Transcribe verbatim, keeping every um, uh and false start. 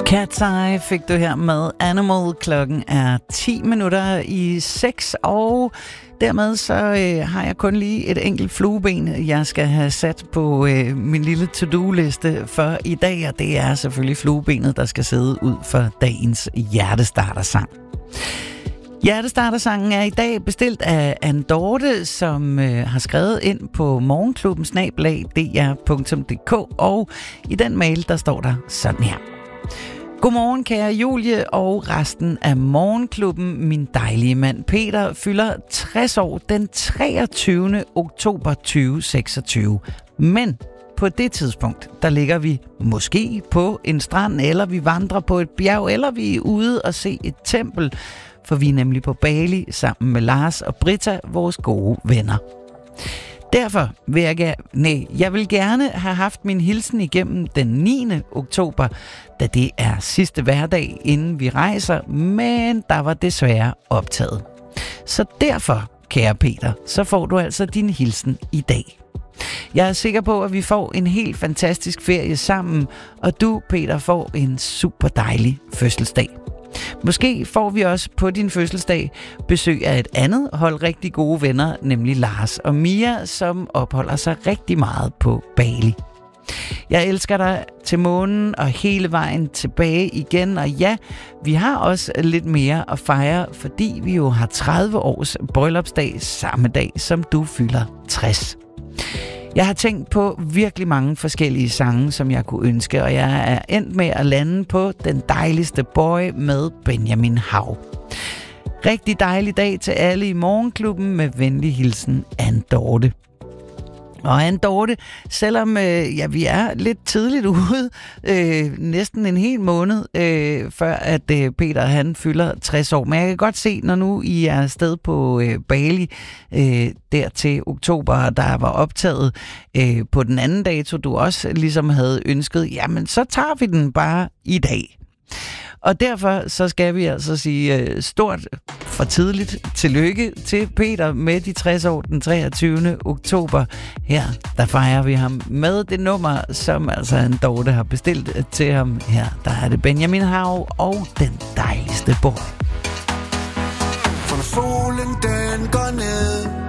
Cat's Eye fik du her med Animal. Klokken er ti minutter i seks, og dermed så øh, har jeg kun lige et enkelt flueben, jeg skal have sat på øh, min lille to-do-liste for i dag, og det er selvfølgelig fluebenet, der skal sidde ud for dagens hjertestartersang. Hjertestartersangen er i dag bestilt af Anne Dorte, som øh, har skrevet ind på morgenklubben snabel-a d r punktum d k, og i den mail, der står der sådan her. Godmorgen, kære Julie og resten af morgenklubben. Min dejlige mand Peter fylder tres år den treogtyvende oktober to tusind seksogtyve. Men på det tidspunkt, der ligger vi måske på en strand, eller vi vandrer på et bjerg, eller vi er ude og se et tempel, for vi er nemlig på Bali sammen med Lars og Britta, vores gode venner. Derfor vil jeg, ge- nej, jeg vil gerne have haft min hilsen igennem den niende oktober, da det er sidste hverdag, inden vi rejser, men der var desværre optaget. Så derfor, kære Peter, så får du altså din hilsen i dag. Jeg er sikker på, at vi får en helt fantastisk ferie sammen, og du, Peter, får en super dejlig fødselsdag. Måske får vi også på din fødselsdag besøg af et andet hold rigtig gode venner, nemlig Lars og Mia, som opholder sig rigtig meget på Bali. Jeg elsker dig til månen og hele vejen tilbage igen, og ja, vi har også lidt mere at fejre, fordi vi jo har tredive års bryllupsdag samme dag, som du fylder tres. Jeg har tænkt på virkelig mange forskellige sange, som jeg kunne ønske, og jeg er endt med at lande på Den dejligste boy med Benjamin Hav. Rigtig dejlig dag til alle i morgenklubben med venlig hilsen, Anne Dorte. Og Anne Dorte, selvom øh, ja, vi er lidt tidligt ude, øh, næsten en hel måned, øh, før at øh, Peter han fylder tres år. Men jeg kan godt se, når nu I er afsted på øh, Bali øh, der til oktober, der var optaget øh, på den anden dato, du også ligesom havde ønsket, jamen så tager vi den bare i dag. Og derfor så skal vi altså sige stort for tidligt tillykke til Peter med de tres år den treogtyvende oktober. Her der fejrer vi ham med det nummer, som altså en Dorte har bestilt til ham. Her der er det Benjamin Hav og Den dejligste boy. For solen den går ned,